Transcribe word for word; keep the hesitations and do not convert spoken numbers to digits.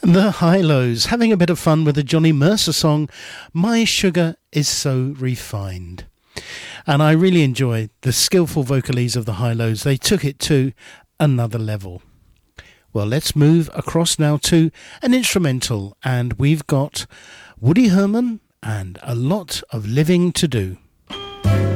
The Hi-Lows, having a bit of fun with the Johnny Mercer song, My Sugar Is So Refined. And I really enjoy the skillful vocalese of the Hi-Lows. They took it to another level. Well, let's move across now to an instrumental, and we've got Woody Herman and A Lot of Living to Do.